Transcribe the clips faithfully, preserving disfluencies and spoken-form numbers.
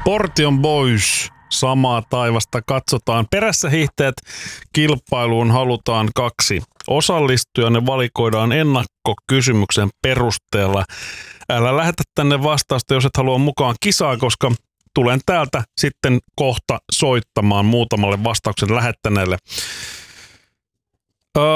Portion Boys, samaa taivasta katsotaan. Perässä hiihtäjät kilpailuun halutaan kaksi osallistujaa. Ne valikoidaan ennakkokysymyksen perusteella. Älä lähetä tänne vastausta, jos et halua mukaan kisaa, koska tulen täältä sitten kohta soittamaan muutamalle vastauksen lähettäneelle. Öö,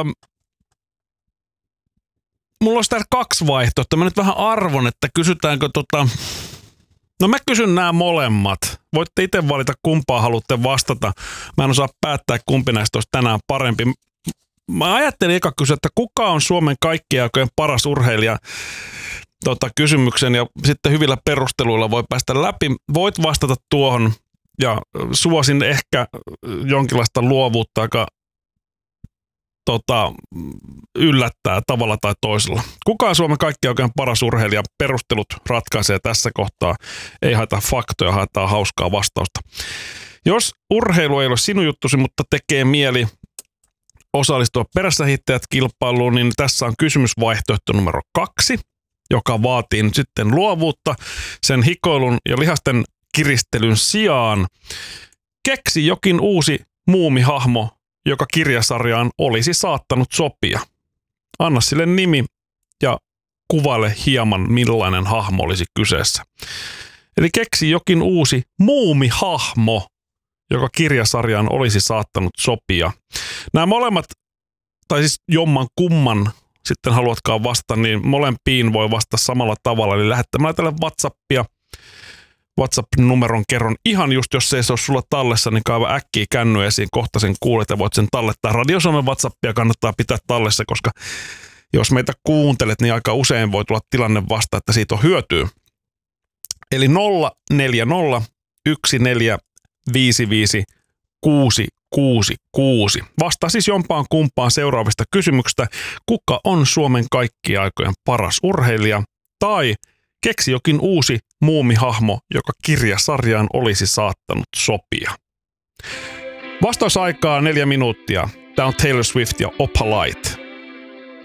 mulla olisi täällä kaksi vaihtoehtoa. Mä nyt vähän arvon, että kysytäänkö tota... No mä kysyn nämä molemmat. Voitte itse valita, kumpaa haluatte vastata. Mä en osaa päättää, kumpi näistä olisi tänään parempi. Mä ajattelin eka kysyä, että kuka on Suomen kaikkien aikojen paras urheilija? Tota, kysymyksen ja sitten hyvillä perusteluilla voi päästä läpi. Voit vastata tuohon ja suosin ehkä jonkinlaista luovuutta, joka tota, yllättää tavalla tai toisella. Kuka on Suomen kaikkien oikein paras urheilija? Perustelut ratkaisee tässä kohtaa. Ei haeta faktoja, haetaan hauskaa vastausta. Jos urheilu ei ole sinun juttusi, mutta tekee mieli osallistua perässä hiihtäjät kilpailuun, niin tässä on kysymysvaihtoehto numero kaksi, joka vaatii nyt sitten luovuutta sen hikoilun ja lihasten kiristelyn sijaan. Keksi jokin uusi muumihahmo, joka kirjasarjaan olisi saattanut sopia. Anna sille nimi ja kuvaile hieman, millainen hahmo olisi kyseessä. Eli keksi jokin uusi muumihahmo, joka kirjasarjaan olisi saattanut sopia. Nämä molemmat, tai siis jomman kumman sitten haluatkaan vastata, niin molempiin voi vastata samalla tavalla. Eli lähettämällä tälle WhatsAppia. WhatsApp-numeron kerron ihan just, jos se ei se ole sulla tallessa, niin kaiva äkkiä känny esiin, kohta sen kuulet ja voit sen tallettaa. Radio Suomen WhatsAppia kannattaa pitää tallessa, koska jos meitä kuuntelet, niin aika usein voi tulla tilanne vasta, että siitä on hyötyä. Eli nolla neljä nolla yksi neljä viisi viisi kuusi kuusi kuusi. Vastaa siis jompaan kumpaan seuraavista kysymyksistä. Kuka on Suomen kaikkien aikojen paras urheilija? Tai keksi jokin uusi muumihahmo, joka kirjasarjaan olisi saattanut sopia. Vastausaikaa neljä minuuttia. Tämä on Taylor Swift ja Opalite.